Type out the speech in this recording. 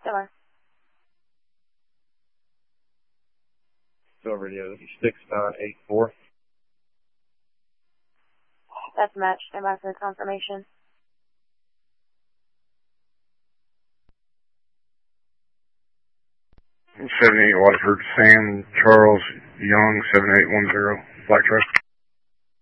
Sure. So radio, this is 6984. That's a match. Stand by for confirmation. 78 Watford, Sam Charles Young, 7810, Black Truck.